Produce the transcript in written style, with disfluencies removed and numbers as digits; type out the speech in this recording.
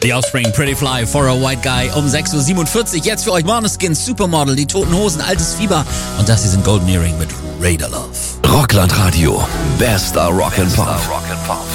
The Offspring, Pretty Fly for a White Guy um 6:47 Uhr. Jetzt für euch Måneskin, Supermodel, die Toten Hosen, Altes Fieber. Und das hier sind Golden Earring mit Raider Love. Rockland Radio. Bester Rock'n'Pop.